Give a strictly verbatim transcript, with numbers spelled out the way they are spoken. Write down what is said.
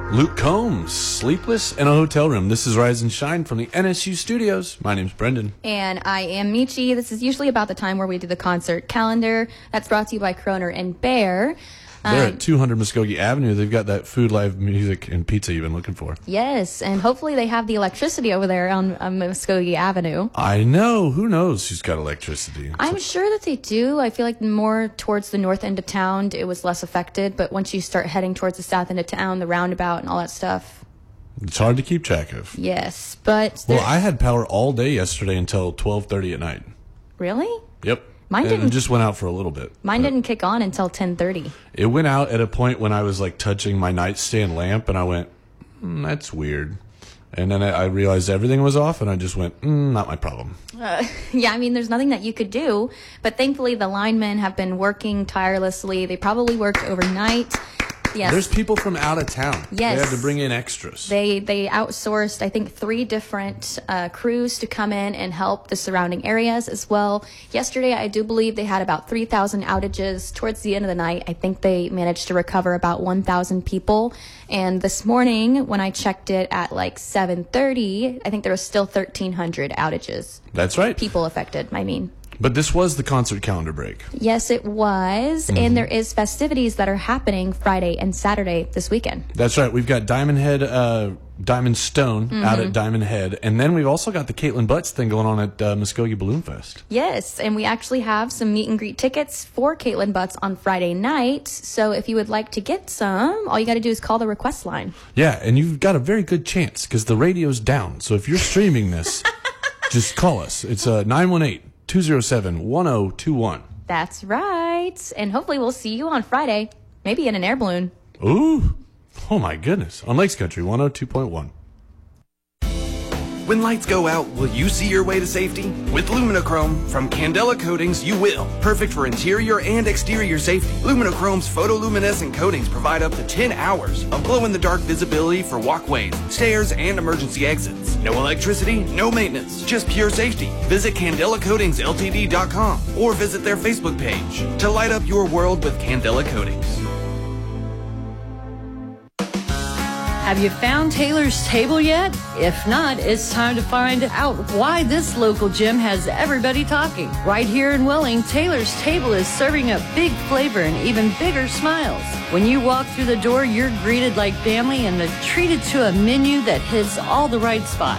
Luke Combs, Sleepless in a Hotel Room. This is Rise and Shine from the N S U studios. My name's Brendan. And I am Michi. This is usually about the time where we do the concert calendar. That's brought to you by Kroner and Bear. They're Um, at two hundred Muskogee Avenue. They've got that food, live music, and pizza you've been looking for. Yes, and hopefully they have the electricity over there on, on Muskogee Avenue. I know. Who knows who's got electricity? I'm sure that they do. I feel like more towards the north end of town, it was less affected. But once you start heading towards the south end of town, the roundabout and all that stuff, It's hard to keep track of. yes. But Well, there- I had power all day yesterday until twelve thirty at night. really? Yep. Mine and didn't- It just went out for a little bit. Mine but didn't kick on until ten thirty. It went out at a point when I was like touching my nightstand lamp, and I went, mm, "That's weird." And then I I realized everything was off, and I just went, mm, "Not my problem." Uh, yeah, I mean, there's nothing that you could do. But thankfully, the linemen have been working tirelessly. They probably worked overnight. Yes. There's people from out of town. Yes. They had to bring in extras. They they outsourced, I think, three different uh, crews to come in and help the surrounding areas as well. Yesterday, I do believe they had about three thousand outages. Towards the end of the night, I think they managed to recover about one thousand people. And this morning, when I checked it at like seven thirty, I think there was still thirteen hundred outages. That's right. People affected, I mean. But this was the concert calendar break. Yes, it was. Mm-hmm. And there is festivities that are happening Friday and Saturday this weekend. That's right. We've got Diamond Head, uh, Diamond Stone Mm-hmm. out at Diamond Head. And then we've also got the Caitlin Butts thing going on at uh, Muskogee Balloon Fest. Yes, and we actually have some meet and greet tickets for Caitlin Butts on Friday night. So if you would like to get some, all you got to do is call the request line. Yeah, and you've got a very good chance because the radio's down. So if you're streaming this, just call us. It's uh, nine one eight, two oh seven, one oh two one. That's right. And hopefully we'll see you on Friday, maybe in an air balloon. Ooh. Oh, my goodness. On Lakes Country, one oh two point one. When lights go out, will you see your way to safety? With Luminochrome from Candela Coatings, you will. Perfect for interior and exterior safety. Luminochrome's photoluminescent coatings provide up to ten hours of glow-in-the-dark visibility for walkways, stairs, and emergency exits. No electricity, no maintenance, just pure safety. Visit Candela Coatings L T D dot com or visit their Facebook page to light up your world with Candela Coatings. Have you found Taylor's Table yet? If not, it's time to find out why this local gym has everybody talking. Right here in Welling, Taylor's Table is serving up big flavor and even bigger smiles. When you walk through the door, you're greeted like family and treated to a menu that hits all the right spots.